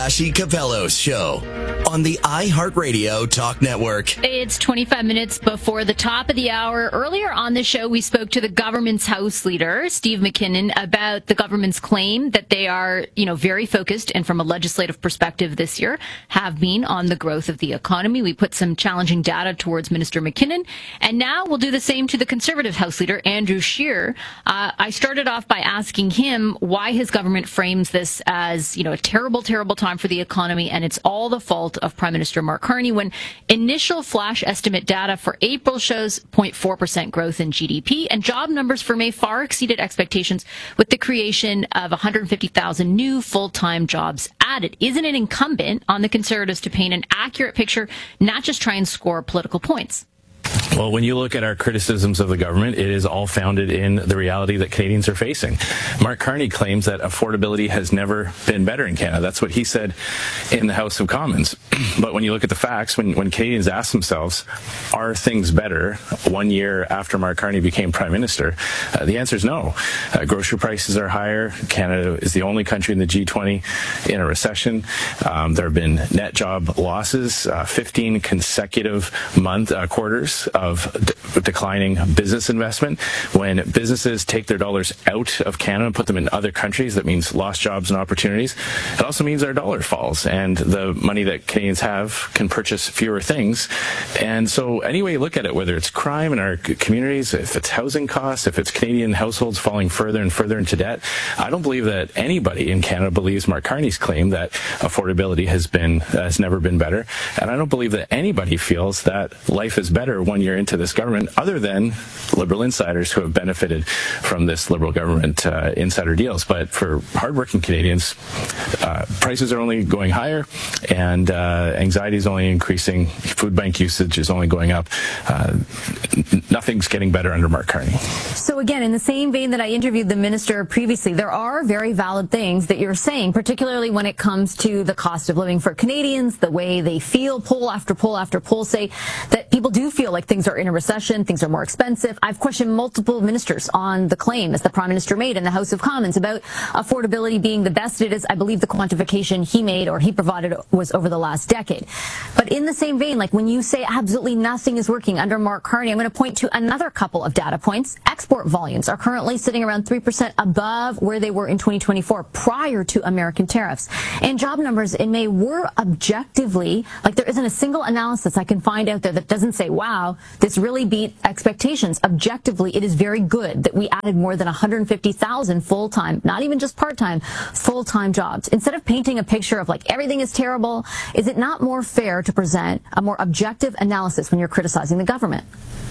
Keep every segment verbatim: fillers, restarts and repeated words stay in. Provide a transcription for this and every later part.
Ashley Capello's show on the iHeartRadio Talk Network. It's twenty-five minutes before the top of the hour. Earlier on the show, we spoke to the government's House Leader, Steve McKinnon, about the government's claim that they are, you know, very focused and from a legislative perspective this year have been on the growth of the economy. We put some challenging data towards Minister McKinnon, and now we'll do the same to the Conservative House Leader, Andrew Scheer. Uh, I started off by asking him why his government frames this as, you know, a terrible, terrible time for the economy, and it's all the fault of Prime Minister Mark Carney, when initial flash estimate data for April shows zero point four percent growth in G D P, and job numbers for May far exceeded expectations with the creation of one hundred fifty thousand new full-time jobs added. Isn't it incumbent on the Conservatives to paint an accurate picture, not just try and score political points? Well, when you look at our criticisms of the government, it is all founded in the reality that Canadians are facing. Mark Carney claims that affordability has never been better in Canada. That's what he said in the House of Commons. But when you look at the facts, when, when Canadians ask themselves, are things better one year after Mark Carney became Prime Minister, uh, the answer is no. Uh, grocery prices are higher. Canada is the only country in the G twenty in a recession. Um, there have been net job losses, uh, fifteen consecutive month uh, quarters of de- declining business investment. When businesses take their dollars out of Canada and put them in other countries, that means lost jobs and opportunities. It also means our dollar falls, and the money that Canadians have can purchase fewer things. And so any way you look at it, whether it's crime in our communities, if it's housing costs, if it's Canadian households falling further and further into debt, I don't believe that anybody in Canada believes Mark Carney's claim that affordability has been has never been better. And I don't believe that anybody feels that life is better one year into this government, other than Liberal insiders who have benefited from this Liberal government uh, insider deals. But for hardworking Canadians, uh, prices are only going higher, and uh, anxiety is only increasing. Food bank usage is only going up. Uh, nothing's getting better under Mark Carney. So again, in the same vein that I interviewed the minister previously, there are very valid things that you're saying, particularly when it comes to the cost of living for Canadians, the way they feel. Poll after poll after poll say that people do feel like things are in a recession, things are more expensive. I've questioned multiple ministers on the claim, as the Prime Minister made in the House of Commons, about affordability being the best it is. I believe the quantification he made or he provided was over the last decade. But in the same vein, like when you say absolutely nothing is working under Mark Carney, I'm going to point to another couple of data points. Export volumes are currently sitting around three percent above where they were in twenty twenty-four prior to American tariffs. And job numbers in May were objectively, like there isn't a single analysis I can find out there that doesn't say, wow, this really beat expectations. Objectively, it is very good that we added more than one hundred fifty thousand full-time, not even just part-time, full-time jobs. Instead of painting a picture of like everything is terrible, is it not more fair to present a more objective analysis when you're criticizing the government?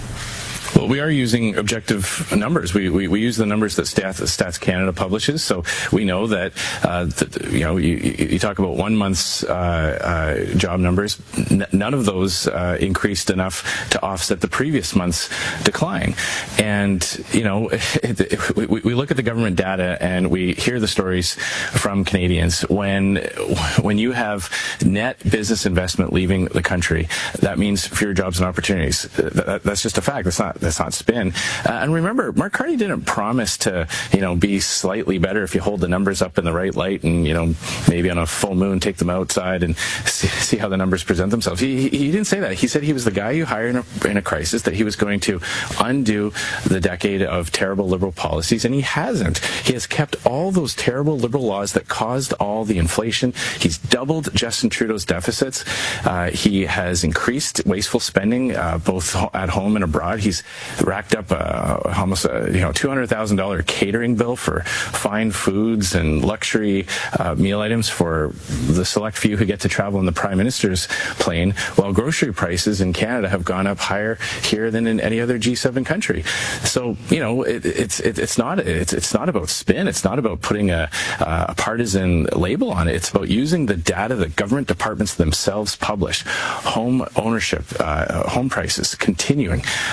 Well, we are using objective numbers. We, we, we use the numbers that Stats, Stats Canada publishes. So we know that, uh, that you know, you, you talk about one month's uh, uh, job numbers. N- none of those uh, increased enough to offset the previous month's decline. And, you know, it, it, we, we look at the government data and we hear the stories from Canadians. When, when you have net business investment leaving the country, that means fewer jobs and opportunities. That, that's just a fact. That's not That's not spin. Uh, and remember, Mark Carney didn't promise to, you know, be slightly better if you hold the numbers up in the right light and, you know, maybe on a full moon take them outside and see, see how the numbers present themselves. He, he didn't say that. He said he was the guy you hire in a, in a crisis, that he was going to undo the decade of terrible Liberal policies, and he hasn't. He has kept all those terrible Liberal laws that caused all the inflation. He's doubled Justin Trudeau's deficits. Uh, he has increased wasteful spending, uh, both at home and abroad. He's racked up uh, almost a you know two hundred thousand dollars catering bill for fine foods and luxury uh, meal items for the select few who get to travel in the Prime Minister's plane, while grocery prices in Canada have gone up higher here than in any other G seven country. So you know it, it's it, it's not it's it's not about spin. It's not about putting a, a partisan label on it. It's about using the data that government departments themselves publish. Home ownership, uh, home prices continuing. Uh,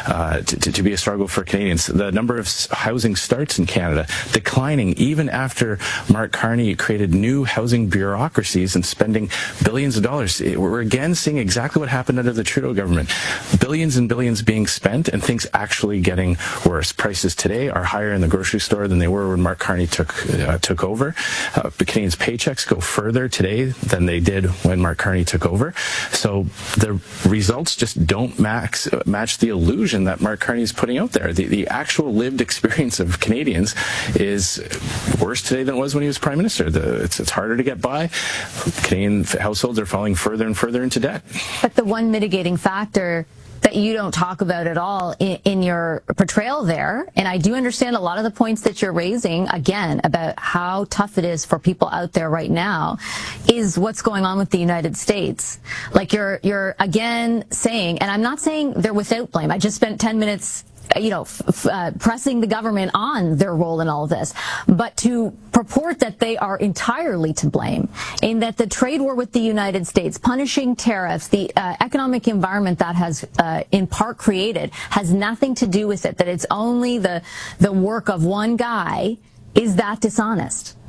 to, to be a struggle for Canadians. The number of housing starts in Canada declining even after Mark Carney created new housing bureaucracies and spending billions of dollars. We're again seeing exactly what happened under the Trudeau government. Billions and billions being spent and things actually getting worse. Prices today are higher in the grocery store than they were when Mark Carney took uh, took over. Uh, the Canadians' paychecks go further today than they did when Mark Carney took over. So the results just don't max, match the illusion that Mark Carney is putting out there. The, the actual lived experience of Canadians is worse today than it was when he was Prime Minister. The, it's, it's harder to get by. Canadian households are falling further and further into debt. But the one mitigating factor that you don't talk about at all in, in your portrayal there, and I do understand a lot of the points that you're raising, again, about how tough it is for people out there right now, is what's going on with the United States. Like you're, you're again saying, and I'm not saying they're without blame. I just spent ten minutes you know, f uh, pressing the government on their role in all of this, but to purport that they are entirely to blame in that the trade war with the United States, punishing tariffs, the uh, economic environment that has uh, in part created has nothing to do with it, that it's only the, the work of one guy, is that dishonest?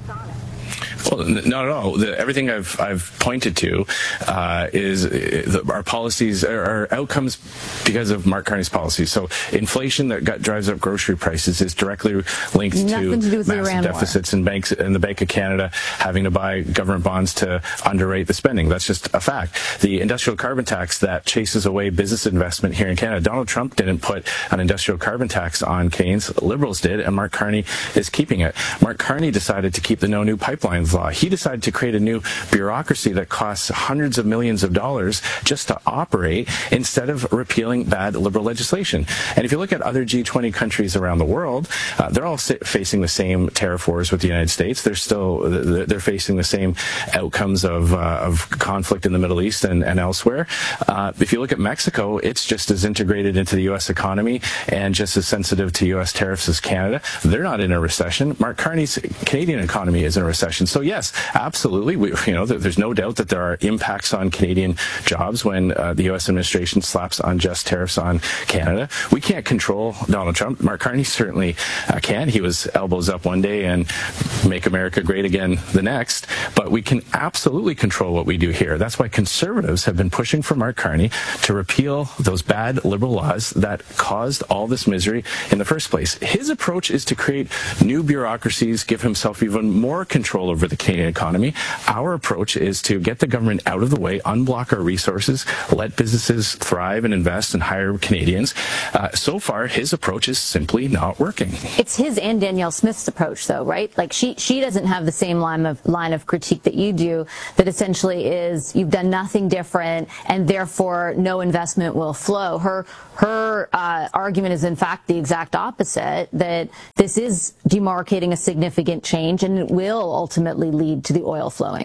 Well, not at all. The, everything I've I've pointed to uh, is uh, the, our policies, our, our outcomes because of Mark Carney's policies. So inflation that got, drives up grocery prices is directly linked Nothing to, to do with massive the Iran deficits war. in banks and the Bank of Canada having to buy government bonds to underrate the spending. That's just a fact. The industrial carbon tax that chases away business investment here in Canada. Donald Trump didn't put an industrial carbon tax on Canadians. Liberals did, and Mark Carney is keeping it. Mark Carney decided to keep the No New Pipelines law. He decided to create a new bureaucracy that costs hundreds of millions of dollars just to operate instead of repealing bad Liberal legislation. And if you look at other G twenty countries around the world, uh, they're all facing the same tariff wars with the United States. They're still they're facing the same outcomes of, uh, of conflict in the Middle East and, and elsewhere. Uh, if you look at Mexico, it's just as integrated into the U S economy and just as sensitive to U S tariffs as Canada. They're not in a recession. Mark Carney's Canadian economy is in a recession. So yes, absolutely. We, you know, there's no doubt that there are impacts on Canadian jobs when uh, the U S administration slaps unjust tariffs on Canada. We can't control Donald Trump. Mark Carney certainly uh, can. He was elbows up one day and make America great again the next. But we can absolutely control what we do here. That's why conservatives have been pushing for Mark Carney to repeal those bad Liberal laws that caused all this misery in the first place. His approach is to create new bureaucracies, give himself even more control over the Canadian economy. Our approach is to get the government out of the way, unblock our resources, let businesses thrive and invest and hire Canadians. Uh, so far, his approach is simply not working. It's his and Danielle Smith's approach, though, right? Like she she doesn't have the same line of line of critique that you do. That essentially is you've done nothing different, and therefore no investment will flow. Her her uh, argument is in fact the exact opposite. That this is demarcating a significant change, and it will ultimately lead to the oil flowing.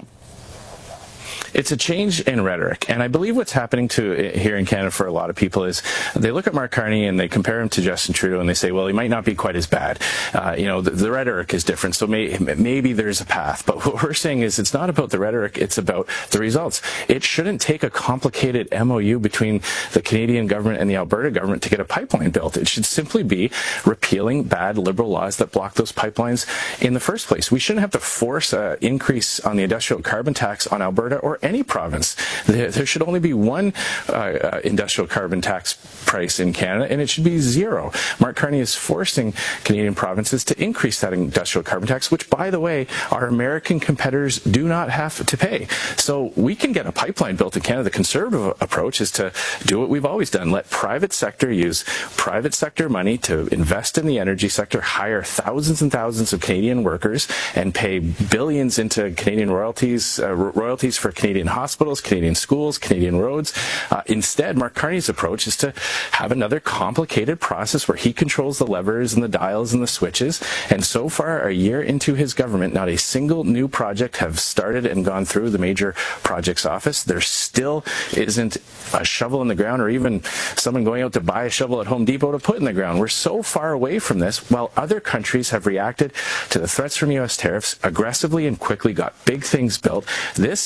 It's a change in rhetoric, and I believe what's happening to here in Canada for a lot of people is they look at Mark Carney and they compare him to Justin Trudeau and they say, well, he might not be quite as bad. Uh, you know, the, the rhetoric is different, so may, maybe there's a path. But what we're saying is it's not about the rhetoric, it's about the results. It shouldn't take a complicated M O U between the Canadian government and the Alberta government to get a pipeline built. It should simply be repealing bad Liberal laws that block those pipelines in the first place. We shouldn't have to force an increase on the industrial carbon tax on Alberta or any province. There, there should only be one uh, uh, industrial carbon tax price in Canada, and it should be zero. Mark Carney is forcing Canadian provinces to increase that industrial carbon tax, which, by the way, our American competitors do not have to pay. So we can get a pipeline built in Canada. The conservative approach is to do what we've always done. Let private sector use private sector money to invest in the energy sector, hire thousands and thousands of Canadian workers, and pay billions into Canadian royalties, uh, royalties for Canadian hospitals, Canadian schools, Canadian roads. Uh, instead, Mark Carney's approach is to have another complicated process where he controls the levers and the dials and the switches. And so far, a year into his government, not a single new project have started and gone through the major projects office. There still isn't a shovel in the ground or even someone going out to buy a shovel at Home Depot to put in the ground. We're so far away from this, while other countries have reacted to the threats from U S tariffs aggressively and quickly, got big things built. This project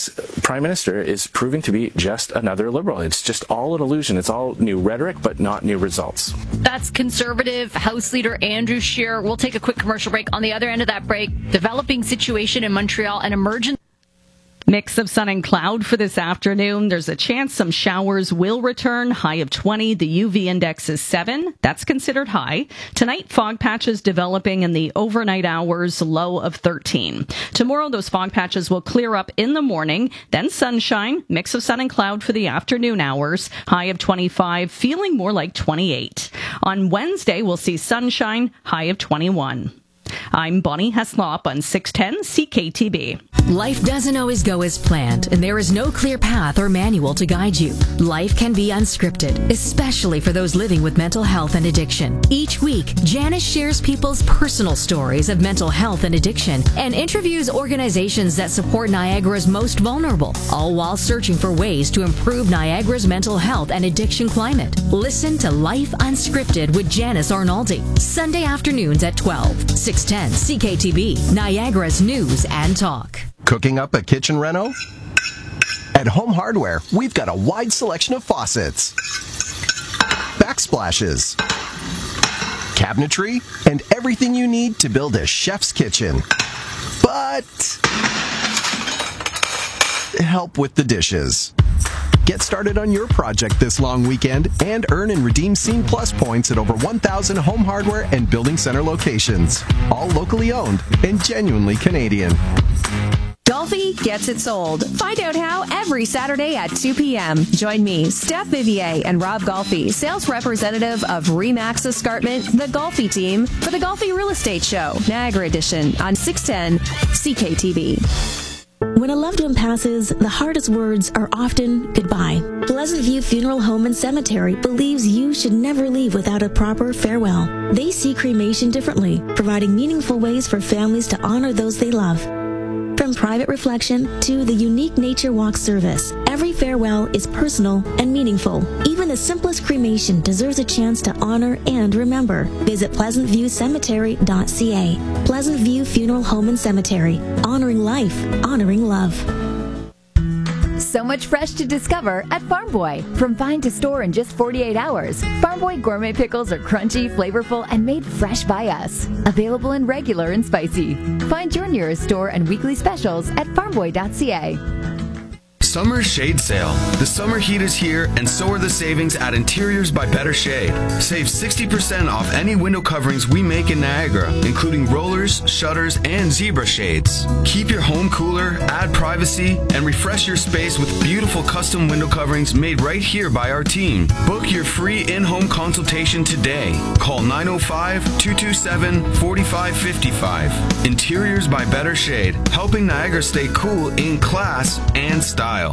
Prime Minister is proving to be just another Liberal. It's just all an illusion. It's all new rhetoric, but not new results. That's Conservative House Leader Andrew Scheer. We'll take a quick commercial break. On the other end of that break, developing situation in Montreal, an emergency. Mix of sun and cloud for this afternoon. There's a chance some showers will return. High of twenty. The U V index is seven. That's considered high. Tonight, fog patches developing in the overnight hours. Low of thirteen. Tomorrow, those fog patches will clear up in the morning. Then sunshine. Mix of sun and cloud for the afternoon hours. High of twenty-five. Feeling more like twenty-eight. On Wednesday, we'll see sunshine. High of twenty-one. I'm Bonnie Heslop on six ten C K T B. Life doesn't always go as planned, and there is no clear path or manual to guide you. Life can be unscripted, especially for those living with mental health and addiction. Each week, Janice shares people's personal stories of mental health and addiction and interviews organizations that support Niagara's most vulnerable, all while searching for ways to improve Niagara's mental health and addiction climate. Listen to Life Unscripted with Janice Arnaldi, Sunday afternoons at twelve, six ten C K T B, Niagara's News and Talk. Cooking up a kitchen reno? At Home Hardware, we've got a wide selection of faucets, backsplashes, cabinetry, and everything you need to build a chef's kitchen. But help with the dishes. Get started on your project this long weekend and earn and redeem Scene Plus points at over one thousand Home Hardware and Building Center locations. All locally owned and genuinely Canadian. Golfi gets it sold. Find out how every Saturday at two p.m. Join me, Steph Vivier, and Rob Golfi, sales representative of Remax Escarpment, the Golfi team, for the Golfi Real Estate Show, Niagara Edition, on six ten C K T V. When a loved one passes, the hardest words are often goodbye. Pleasant View Funeral Home and Cemetery believes you should never leave without a proper farewell. They see cremation differently, providing meaningful ways for families to honor those they love. From private reflection to the unique nature walk service, every farewell is personal and meaningful. Even the simplest cremation deserves a chance to honor and remember. Visit pleasant view cemetery dot c a. Pleasant View Funeral Home and Cemetery. Honoring life, honoring love. So much fresh to discover at Farm Boy. From vine to store in just forty-eight hours, Farm Boy gourmet pickles are crunchy, flavorful, and made fresh by us. Available in regular and spicy. Find your nearest store and weekly specials at farm boy dot c a. Summer Shade Sale. The summer heat is here, and so are the savings at Interiors by Better Shade. Save sixty percent off any window coverings we make in Niagara, including rollers, shutters, and zebra shades. Keep your home cooler, add privacy, and refresh your space with beautiful custom window coverings made right here by our team. Book your free in-home consultation today. Call nine oh five, two two seven, four five five five. Interiors by Better Shade, helping Niagara stay cool in class and style.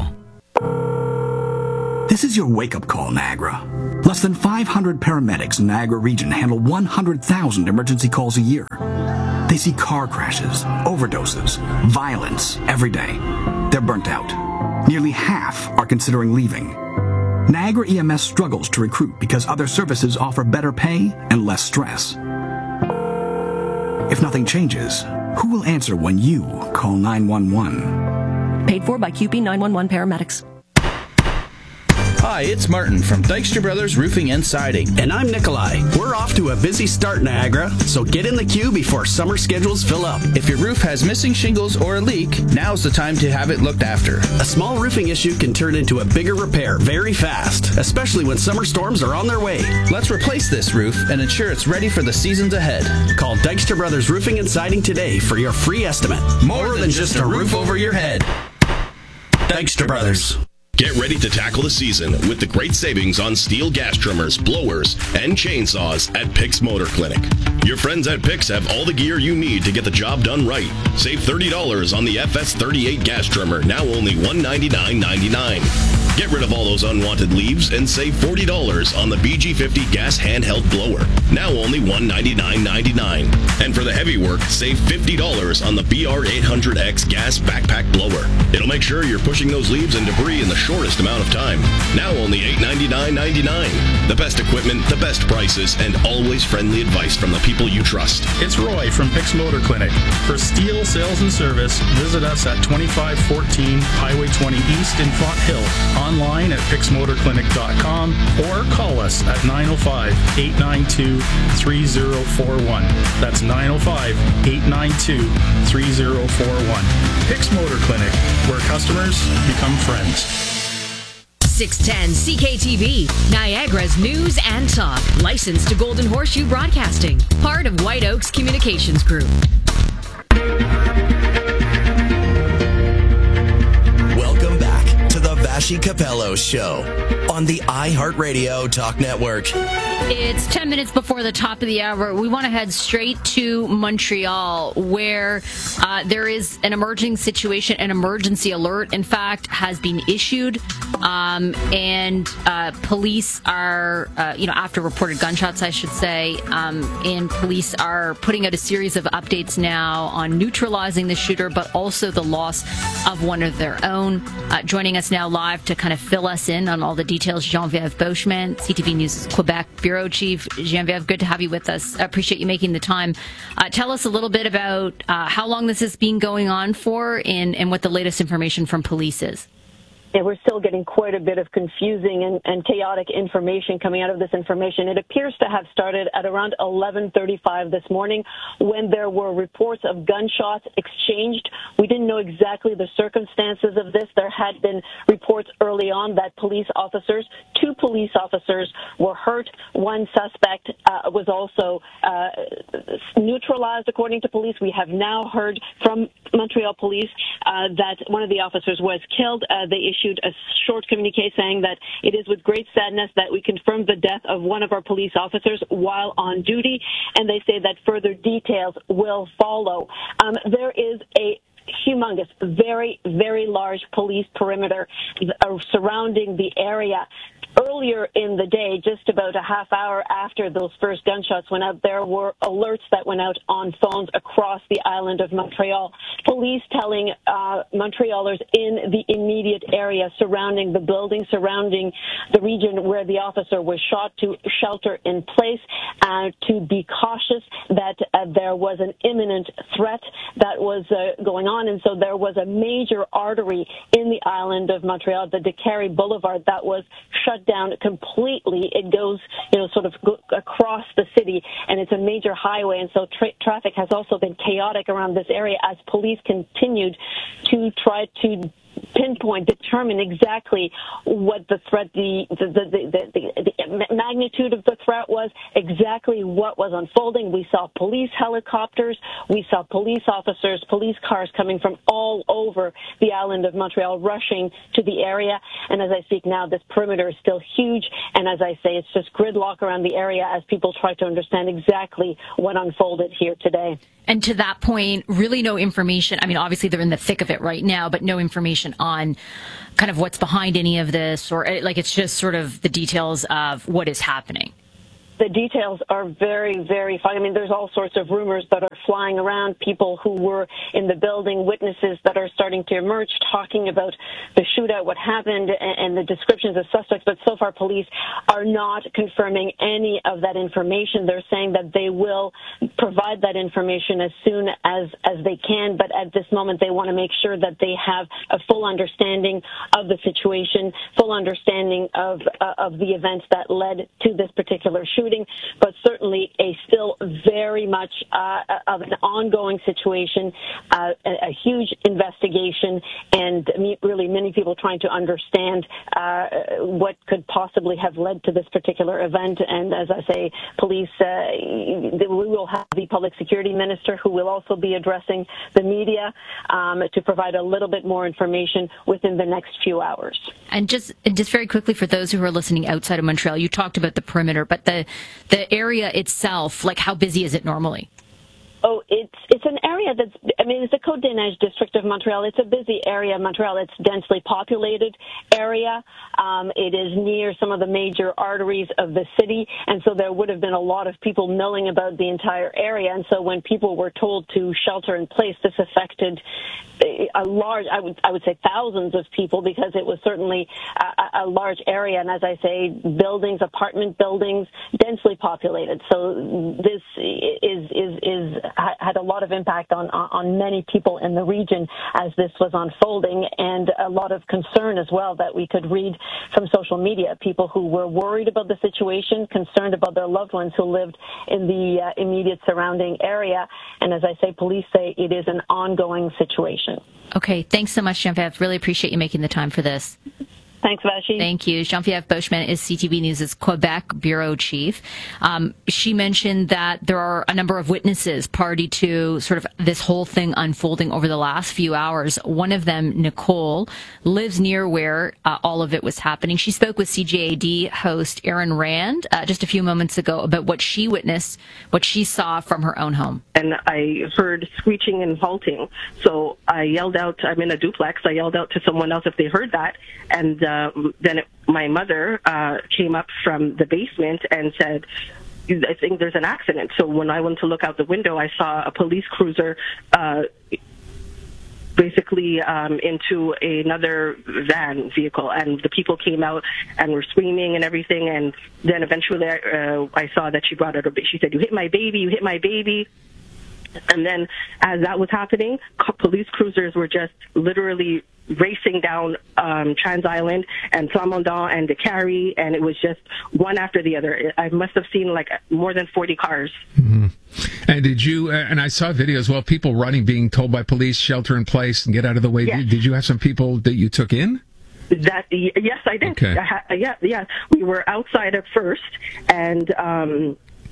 This is your wake-up call, Niagara. Less than five hundred paramedics in the Niagara region handle one hundred thousand emergency calls a year. They see car crashes, overdoses, violence every day. They're burnt out. Nearly half are considering leaving. Niagara E M S struggles to recruit because other services offer better pay and less stress. If nothing changes, who will answer when you call nine one one? Paid for by Q P nine one one paramedics. Hi, it's Martin from Dykstra Brothers Roofing and Siding. And I'm Nikolai. We're off to a busy start, Niagara, so get in the queue before summer schedules fill up. If your roof has missing shingles or a leak, now's the time to have it looked after. A small roofing issue can turn into a bigger repair very fast, especially when summer storms are on their way. Let's replace this roof and ensure it's ready for the seasons ahead. Call Dykstra Brothers Roofing and Siding today for your free estimate. More, More than, than just a roof over your head. Dykstra Brothers. Get ready to tackle the season with the great savings on steel gas trimmers, blowers, and chainsaws at Pix Motor Clinic. Your friends at Pix have all the gear you need to get the job done right. Save thirty dollars on the F S thirty-eight gas trimmer, now only one hundred ninety-nine dollars and ninety-nine cents. Get rid of all those unwanted leaves and save forty dollars on the B G fifty gas handheld blower. Now only one hundred ninety-nine ninety-nine. And for the heavy work, save fifty dollars on the B R eight hundred X gas backpack blower. It'll make sure you're pushing those leaves and debris in the shortest amount of time. Now only eight hundred ninety-nine ninety-nine. The best equipment, the best prices, and always friendly advice from the people you trust. It's Roy from Pix Motor Clinic. For steel sales and service, visit us at twenty-five fourteen Highway twenty East in Font Hill. Online at pix motor clinic dot com or call us at nine oh five, eight nine two, three oh four one. That's nine oh five, eight nine two, three oh four one. Pix Motor Clinic, where customers become friends. six ten C K T V, Niagara's news and talk. Licensed to Golden Horseshoe Broadcasting. Part of White Oaks Communications Group. Welcome back to the Vassy Capello Show on the iHeartRadio Talk Network. It's ten minutes before the top of the hour. We want to head straight to Montreal, where uh, there is an emerging situation. An emergency alert, in fact, has been issued. Um, and uh, police are, uh, you know, after reported gunshots, I should say, um, and police are putting out a series of updates now on neutralizing the shooter, but also the loss of one of their own. Uh, joining us now live to kind of fill us in on all the details, Geneviève Beauchemin, C T V News' Quebec Bureau Chief. Geneviève, good to have you with us. I appreciate you making the time. Uh, tell us a little bit about uh, how long this has been going on for and, and what the latest information from police is. Yeah, we're still getting quite a bit of confusing and, and chaotic information coming out of this information. It appears to have started at around eleven thirty-five this morning when there were reports of gunshots exchanged. We didn't know exactly the circumstances of this. There had been reports early on that police officers, two police officers were hurt. One suspect uh, was also uh, neutralized, according to police. We have now heard from Montreal police uh, that one of the officers was killed. Uh, they issued issued a short communique saying that it is with great sadness that we confirm the death of one of our police officers while on duty, and they say that further details will follow. Um, there is a humongous, very, very large police perimeter uh, surrounding the area. Earlier in the day, just about a half hour after those first gunshots went out, there were alerts that went out on phones across the island of Montreal. Police telling uh, Montrealers in the immediate area surrounding the building, surrounding the region where the officer was shot, to shelter in place, uh, to be cautious that uh, there was an imminent threat that was uh, going on. And so there was a major artery in the island of Montreal, the Décarie Boulevard, that was shut down completely. It goes, you know, sort of go across the city, and it's a major highway, and so tra- traffic has also been chaotic around this area as police continued to try to pinpoint, determine exactly what the threat, the the, the, the, the, the magnitude of the threat was, exactly what was unfolding. We saw police helicopters, we saw police officers, police cars coming from all over the island of Montreal, rushing to the area. And as I speak now, this perimeter is still huge, and as I say, it's just gridlock around the area as people try to understand exactly what unfolded here today. And to that point, really no information. I mean, obviously they're in the thick of it right now, but no information on kind of what's behind any of this, or like it's just sort of the details of what is happening. The details are very, very fine. I mean, there's all sorts of rumors that are flying around, people who were in the building, witnesses that are starting to emerge, talking about the shootout, what happened, and the descriptions of suspects. But so far, police are not confirming any of that information. They're saying that they will provide that information as soon as, as they can. But at this moment, they want to make sure that they have a full understanding of the situation, full understanding of, uh, of the events that led to this particular shooting. But certainly a still very much uh, of an ongoing situation, uh, a, a huge investigation, and really many people trying to understand uh, what could possibly have led to this particular event. And as I say, police, uh, we will have the public security minister who will also be addressing the media um, to provide a little bit more information within the next few hours. And just, and just very quickly for those who are listening outside of Montreal, you talked about the perimeter, but the the area itself, like how busy is it normally? Oh, it's it's an area that's, I mean, it's the Côte-des-Neiges district of Montreal. It's a busy area of Montreal. It's a densely populated area. Um, it is near some of the major arteries of the city, and so there would have been a lot of people knowing about the entire area. And so when people were told to shelter in place, this affected a large, I would I would say thousands of people, because it was certainly a, a large area. And as I say, buildings, apartment buildings, densely populated. So this is is is had a lot of impact on on many people in the region as this was unfolding, and a lot of concern as well that we could read from social media. People who were worried about the situation, concerned about their loved ones who lived in the uh, immediate surrounding area. And as I say, police say it is an ongoing situation. Okay, thanks so much, Geneviève. Really appreciate you making the time for this. Thanks, Vashi. Thank you. Geneviève Beauchemin is C T V News' Quebec bureau chief. Um, she mentioned that there are a number of witnesses party to sort of this whole thing unfolding over the last few hours. One of them, Nicole, lives near where uh, all of it was happening. She spoke with C J A D host Aaron Rand uh, just a few moments ago about what she witnessed, what she saw from her own home. And I heard screeching and halting. So I yelled out, I'm in a duplex, I yelled out to someone else if they heard that. And uh, then it, my mother uh, came up from the basement and said, I think there's an accident. So when I went to look out the window, I saw a police cruiser uh, basically um, into another van vehicle, and the people came out and were screaming and everything. And then eventually uh, I saw that she brought out her baby. She said, you hit my baby, you hit my baby. And then as that was happening, police cruisers were just literally racing down um, Trans Island and Plamondon and Décarie, and it was just one after the other. I must have seen like more than forty cars. Mm-hmm. And did you, uh, and I saw videos, well, people running, being told by police, shelter in place and get out of the way. Yes. Did, did you have some people that you took in? That yes, I did. Okay. I ha- yeah, yeah. We were outside at first, and um,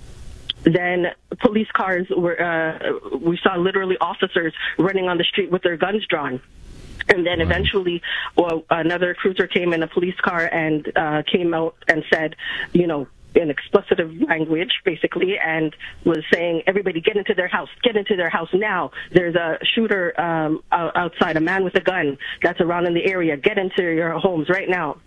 then police cars were. Uh, we saw literally officers running on the street with their guns drawn. And then eventually, well, another cruiser came in a police car and uh, came out and said, you know, in explicitive language, basically, and was saying, everybody get into their house, get into their house now. There's a shooter um, outside, a man with a gun that's around in the area. Get into your homes right now.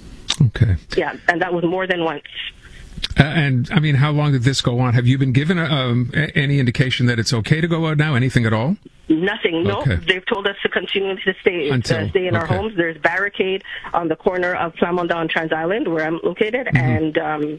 Okay. Yeah, and that was more than once. Uh, and, I mean, how long did this go on? Have you been given um, any indication that it's okay to go out now? Anything at all? Nothing. No, okay. They've told us to continue to stay Until, uh, stay in okay. our homes. There's barricade on the corner of Plamondon and Trans Island, where I'm located, mm-hmm. and um,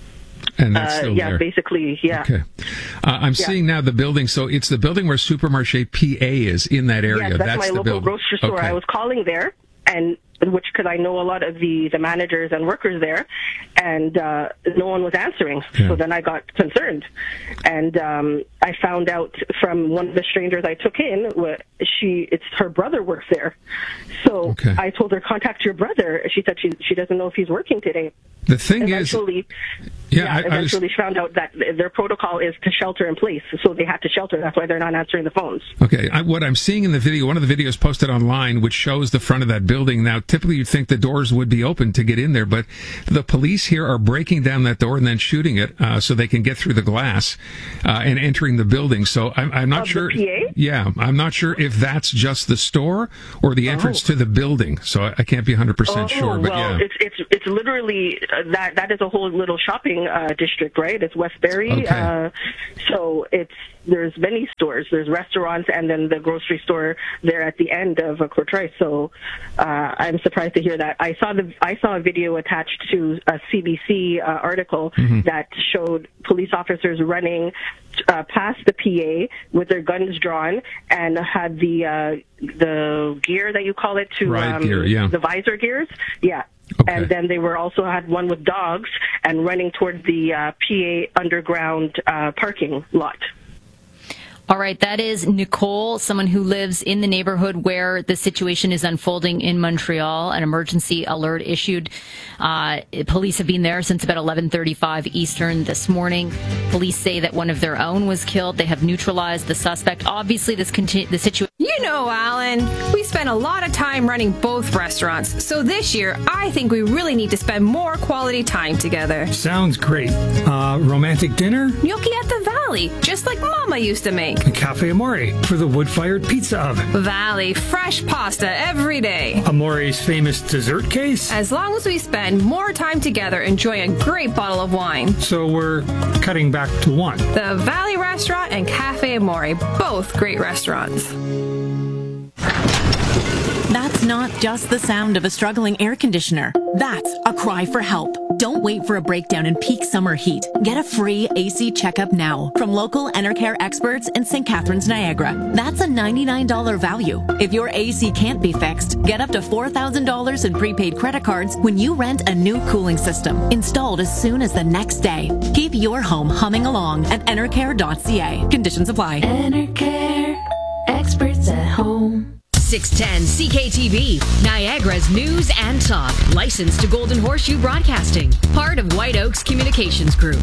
and that's uh, still yeah, there. basically, yeah. Okay. Uh, I'm yeah. seeing now the building. So it's the building where Supermarché P A is in that area. Yes, that's, that's my the local building. grocery store. Okay. I was calling there, and which because I know a lot of the, the managers and workers there, and uh, no one was answering. Yeah. So then I got concerned, and um, I found out from one of the strangers I took in, she it's her brother works there. So okay. I told her, contact your brother. She said she she doesn't know if he's working today. The thing eventually, is, yeah, yeah I, eventually I was, found out that their protocol is to shelter in place, so they had to shelter. That's why they're not answering the phones. Okay, I, what I'm seeing in the video, one of the videos posted online, which shows the front of that building. Now, typically you'd think the doors would be open to get in there, but the police here are breaking down that door and then shooting it uh, so they can get through the glass uh, and entering the building. So I'm, I'm not of sure. The P A? Yeah, I'm not sure if that's just the store or the entrance oh. to the building. So I, I can't be one hundred percent oh, sure. But well, yeah, it's it's it's literally uh, that that is a whole little shopping uh, district, right? It's Westbury, okay. uh, so it's there's many stores, there's restaurants, and then the grocery store there at the end of uh, Courtrai. So uh, I'm surprised to hear that. I saw the I saw a video attached to a C B C uh, article mm-hmm. that showed police officers running uh, past the P A with their guns drawn and had the uh, the gear that you call it to riot um, gear, yeah. the visor gears, yeah. Okay. And then they were also had one with dogs and running towards the uh, P A underground uh, parking lot. All right, that is Nicole, someone who lives in the neighborhood where the situation is unfolding in Montreal. An emergency alert issued. Uh, police have been there since about eleven thirty-five Eastern this morning. Police say that one of their own was killed. They have neutralized the suspect. Obviously, this conti- the situation. You know, Alan, we spend a lot of time running both restaurants, so this year I think we really need to spend more quality time together. Sounds great. Uh, romantic dinner? Gnocchi at the Valley, just like Mama used to make. Cafe Amore for the wood-fired pizza oven. Valley, fresh pasta every day. Amore's famous dessert case? As long as we spend more time together enjoying a great bottle of wine. So we're cutting back to one. The Valley Restaurant and Cafe Amore, both great restaurants. That's not just the sound of a struggling air conditioner. That's a cry for help. Don't wait for a breakdown in peak summer heat. Get a free A C checkup now from local Enercare experts in Saint Catharines, Niagara. That's a ninety-nine dollars value. If your A C can't be fixed, get up to four thousand dollars in prepaid credit cards when you rent a new cooling system, installed as soon as the next day. Keep your home humming along at enercare dot c a. Conditions apply. Enercare, experts at home. six ten C K T V, Niagara's news and talk. Licensed to Golden Horseshoe Broadcasting. Part of White Oaks Communications Group.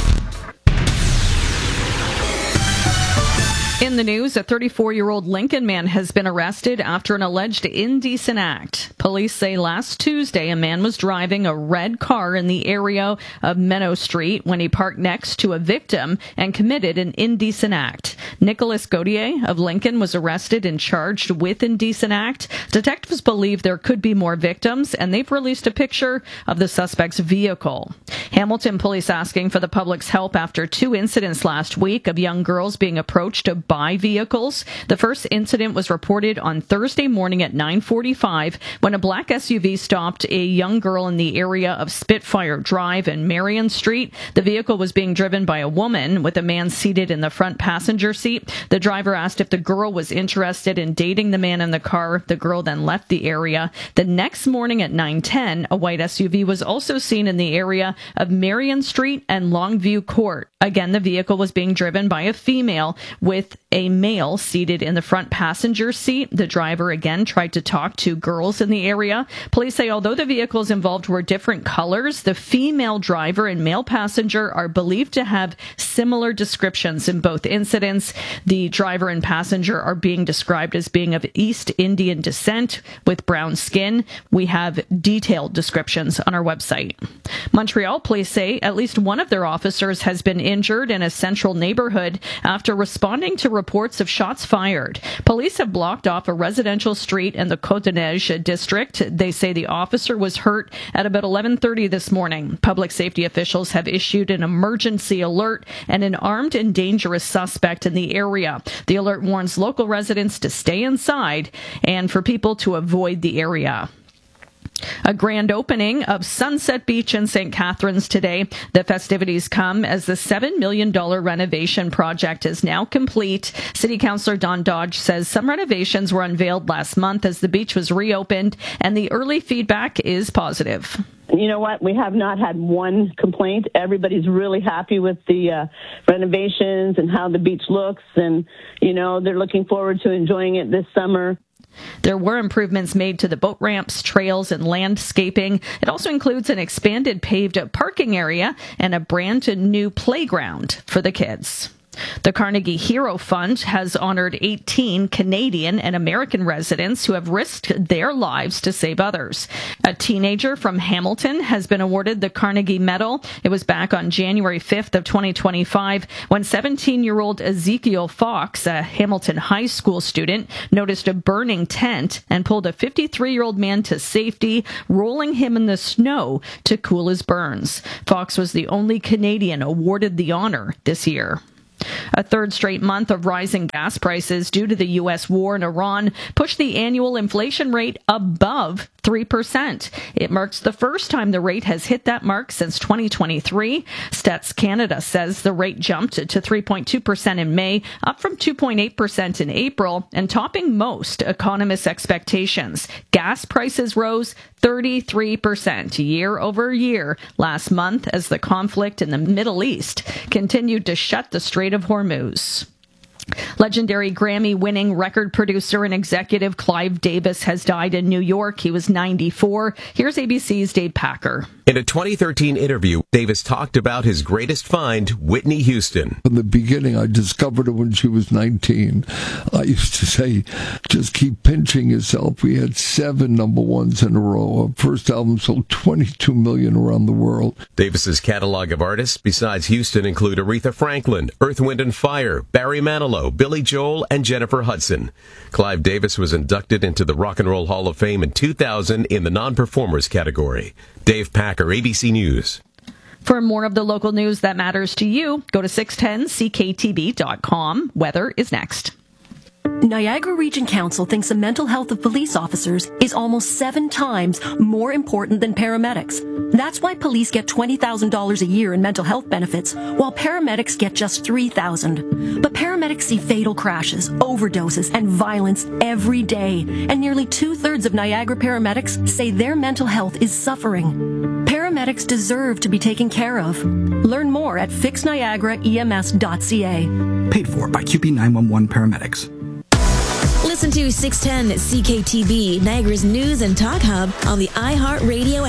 In the news, a thirty-four-year-old Lincoln man has been arrested after an alleged indecent act. Police say last Tuesday a man was driving a red car in the area of Meadow Street when he parked next to a victim and committed an indecent act. Nicholas Gauthier of Lincoln was arrested and charged with indecent act. Detectives believe there could be more victims, and they've released a picture of the suspect's vehicle. Hamilton police asking for the public's help after two incidents last week of young girls being approached to buy vehicles. The first incident was reported on Thursday morning at nine forty-five when a black S U V stopped a young girl in the area of Spitfire Drive and Marion Street. The vehicle was being driven by a woman with a man seated in the front passenger seat. The driver asked if the girl was interested in dating the man in the car. The girl then left the area. The next morning at nine ten, a white S U V was also seen in the area of Marion Street and Longview Court. Again, the vehicle was being driven by a female with a male seated in the front passenger seat. The driver again tried to talk to girls in the area. Police say although the vehicles involved were different colors, the female driver and male passenger are believed to have similar descriptions in both incidents. The driver and passenger are being described as being of East Indian descent with brown skin. We have detailed descriptions on our website. Montreal police say at least one of their officers has been injured in a central neighborhood after responding to reports of shots fired. Police have blocked off a residential street in the Côte-des-Neiges district. They say the officer was hurt at about eleven thirty this morning. Public safety officials have issued an emergency alert and an armed and dangerous suspect in the area. The alert warns local residents to stay inside and for people to avoid the area. A grand opening of Sunset Beach in Saint Catharines today. The festivities come as the seven million dollars renovation project is now complete. City Councillor Don Dodge says some renovations were unveiled last month as the beach was reopened, and the early feedback is positive. You know what? We have not had one complaint. Everybody's really happy with the uh, renovations and how the beach looks, and, you know, they're looking forward to enjoying it this summer. There were improvements made to the boat ramps, trails, and landscaping. It also includes an expanded paved parking area and a brand new playground for the kids. The Carnegie Hero Fund has honored eighteen Canadian and American residents who have risked their lives to save others. A teenager from Hamilton has been awarded the Carnegie Medal. It was back on January fifth of twenty twenty-five when seventeen-year-old Ezekiel Fox, a Hamilton High School student, noticed a burning tent and pulled a fifty-three-year-old man to safety, rolling him in the snow to cool his burns. Fox was the only Canadian awarded the honor this year. A third straight month of rising gas prices due to the U S war in Iran pushed the annual inflation rate above three percent. It marks the first time the rate has hit that mark since twenty twenty-three. Stats Canada says the rate jumped to three point two percent in May, up from two point eight percent in April, and topping most economists' expectations. Gas prices rose thirty-three percent year over year last month as the conflict in the Middle East continued to shut the Strait of Hormuz. Legendary Grammy-winning record producer and executive Clive Davis has died in New York. He was ninety-four. Here's A B C's Dave Packer. In a twenty thirteen interview, Davis talked about his greatest find, Whitney Houston. In the beginning, I discovered her when she was nineteen. I used to say, just keep pinching yourself. We had seven number ones in a row. Our first album sold twenty-two million around the world. Davis's catalog of artists besides Houston include Aretha Franklin, Earth, Wind and Fire, Barry Manilow, Billy Joel, and Jennifer Hudson. Clive Davis was inducted into the Rock and Roll Hall of Fame in two thousand in the non-performers category. Dave Packer, A B C News. For more of the local news that matters to you, go to six ten C K T B dot com. Weather is next. Niagara Region Council thinks the mental health of police officers is almost seven times more important than paramedics. That's why police get twenty thousand dollars a year in mental health benefits, while paramedics get just three thousand dollars. But paramedics see fatal crashes, overdoses, and violence every day, and nearly two-thirds of Niagara paramedics say their mental health is suffering. Paramedics deserve to be taken care of. Learn more at fix niagara E M S dot C A. Paid for by Q P nine one one Paramedics. Listen to six ten C K T B, Niagara's news and talk hub on the iHeartRadio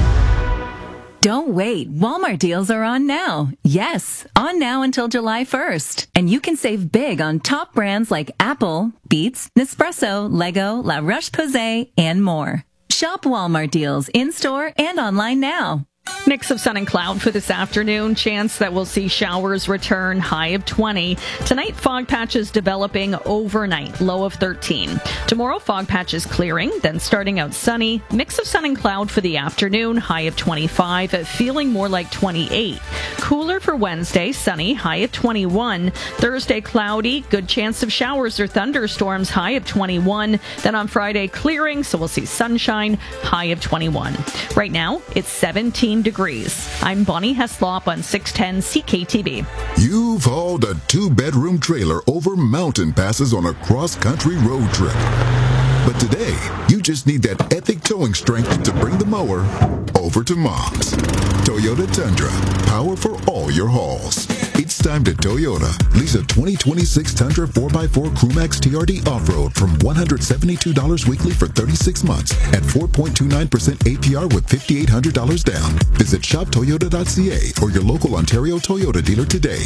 app. Don't wait. Walmart deals are on now. Yes, on now until July first. And you can save big on top brands like Apple, Beats, Nespresso, Lego, La Roche-Posay, and more. Shop Walmart deals in-store and online now. Mix of sun and cloud for this afternoon. Chance that we'll see showers return, high of twenty. Tonight, fog patches developing overnight, low of thirteen. Tomorrow, fog patches clearing, then starting out sunny. Mix of sun and cloud for the afternoon, high of twenty-five, feeling more like twenty-eight. Cooler for Wednesday, sunny, high of twenty-one. Thursday, cloudy, good chance of showers or thunderstorms, high of twenty-one. Then on Friday, clearing, so we'll see sunshine, high of twenty-one. Right now, it's seventeen degrees. I'm Bonnie Heslop on six ten C K T B. You've hauled a two-bedroom trailer over mountain passes on a cross-country road trip. But today, you just need that epic towing strength to bring the mower over to Mom's. Toyota Tundra, power for all your hauls. It's time to Toyota. Lease a twenty twenty-six Tundra four by four Crewmax T R D Off-Road from one hundred seventy-two dollars weekly for thirty-six months at four point two nine percent A P R with five thousand eight hundred dollars down. Visit shop toyota dot c a or your local Ontario Toyota dealer today.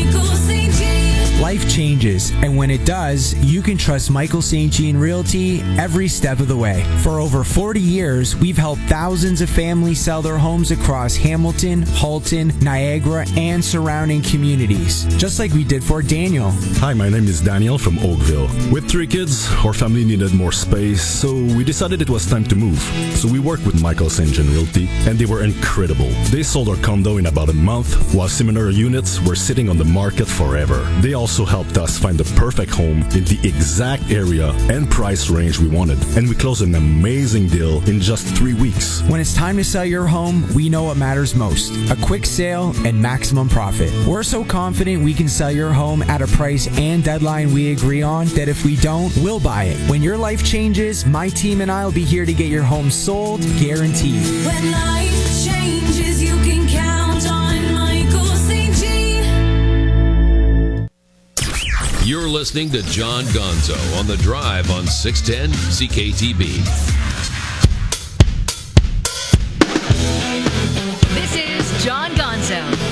Life changes, and when it does, you can trust Michael Saint Jean Realty every step of the way. For over forty years, we've helped thousands of families sell their homes across Hamilton, Halton, Niagara, and surrounding communities, just like we did for Daniel. Hi, my name is Daniel from Oakville. With three kids, our family needed more space, so we decided it was time to move. So we worked with Michael Saint Jean Realty, and they were incredible. They sold our condo in about a month, while similar units were sitting on the market forever. They also also helped us find the perfect home in the exact area and price range we wanted. And we closed an amazing deal in just three weeks. When it's time to sell your home, we know what matters most. A quick sale and maximum profit. We're so confident we can sell your home at a price and deadline we agree on that if we don't, we'll buy it. When your life changes, my team and I will be here to get your home sold, guaranteed. When life changes, you can count on Michael Saint Jean. You're listening to John Gonzo on The Drive on six ten C K T B.